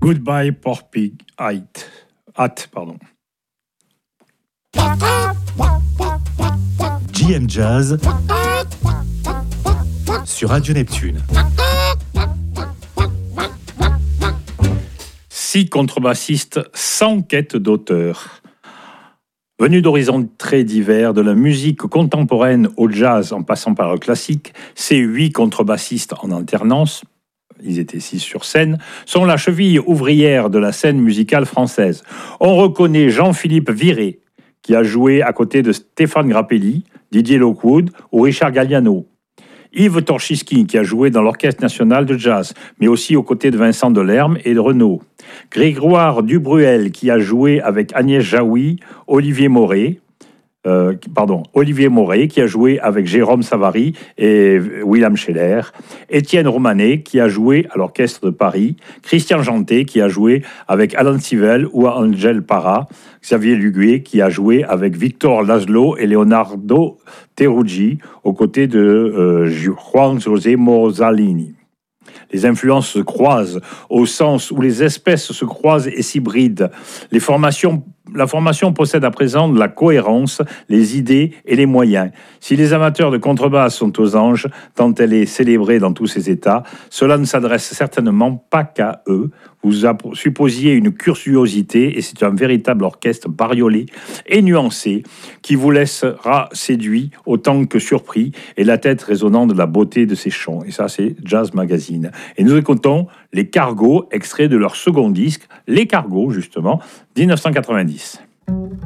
Goodbye Porpig Hat, pardon. JM Jazz sur Radio Neptune. 6 contrebassistes sans quête d'auteur. Venus d'horizons très divers, de la musique contemporaine au jazz en passant par le classique, ces 8 contrebassistes en alternance, ils étaient 6 sur scène, sont la cheville ouvrière de la scène musicale française. On reconnaît Jean-Philippe Viré, qui a joué à côté de Stéphane Grappelli, Didier Lockwood ou Richard Galliano. Yves Torchinsky, qui a joué dans l'Orchestre national de jazz, mais aussi aux côtés de Vincent Delerme et de Renaud. Grégoire Dubruel, qui a joué avec Agnès Jaoui, Olivier Moret, qui a joué avec Jérôme Savary et William Scheller. Étienne Romanet, qui a joué à l'Orchestre de Paris. Christian Janté, qui a joué avec Alan Stivell ou Angel Parra. Xavier Luguet, qui a joué avec Victor Laszlo et Leonardo Teruggi, aux côtés de Juan José Mozzalini. Les influences se croisent au sens où les espèces se croisent et s'hybrident. La formation possède à présent de la cohérence, les idées et les moyens. Si les amateurs de contrebasse sont aux anges, tant elle est célébrée dans tous ses états, cela ne s'adresse certainement pas qu'à eux. Vous supposiez une curiosité, et c'est un véritable orchestre bariolé et nuancé qui vous laissera séduit autant que surpris et la tête résonnant de la beauté de ses chants. Et ça, c'est Jazz Magazine. Et nous écoutons Les Cargos, extrait de leur second disque, Les Cargos, justement, 1990.